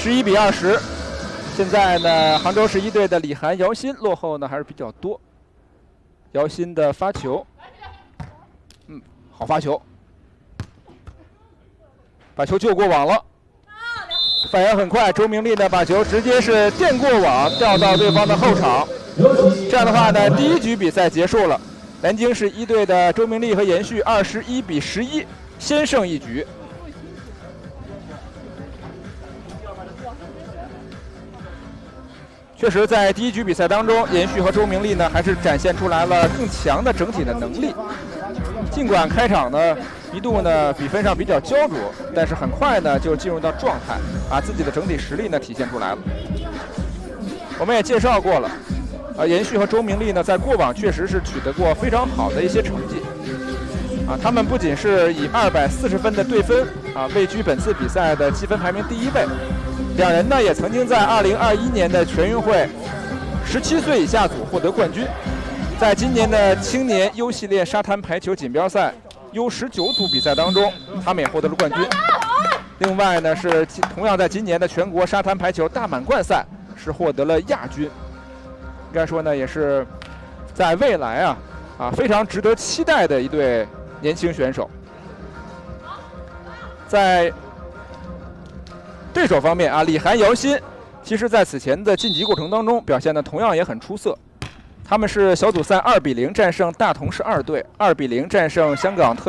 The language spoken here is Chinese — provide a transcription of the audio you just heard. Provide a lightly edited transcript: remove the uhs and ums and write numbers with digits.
11比20。现在呢，杭州11队的李涵、姚鑫落后呢还是比较多。姚鑫的发球，好发球，把球救过网了。反应很快，周明丽呢把球直接是电过网，掉到对方的后场。这样的话呢，第一局比赛结束了。南京市1队的周明丽和延续21比11，先胜一局。确实，在第一局比赛当中，延续和周明丽呢还是展现出来了更强的整体的能力。尽管开场呢一度呢比分上比较焦灼，但是很快呢就进入到状态，把自己的整体实力呢体现出来了。我们也介绍过了，延续和周明丽呢在过往确实是取得过非常好的一些成绩。他们不仅是以240分的对分位居本次比赛的积分排名第1位，两人呢也曾经在2021年的全运会17岁以下组获得冠军。在今年的青年 U 系列沙滩排球锦标赛 U19组比赛当中，他们也获得了冠军。另外呢，是同样在今年的全国沙滩排球大满贯赛是获得了亚军。应该说呢，也是在未来非常值得期待的一对年轻选手。在对手方面李涵、姚鑫，其实在此前的晋级过程当中表现的同样也很出色。他们是小组赛2比0战胜大同市2队，2比0战胜香港特